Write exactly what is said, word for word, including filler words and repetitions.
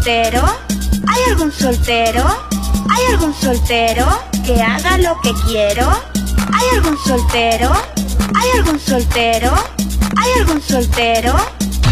soltero? ¿Hay algún soltero? ¿Hay algún soltero que haga lo que quiero? ¿Hay algún soltero? ¿Hay algún soltero? ¿Hay algún soltero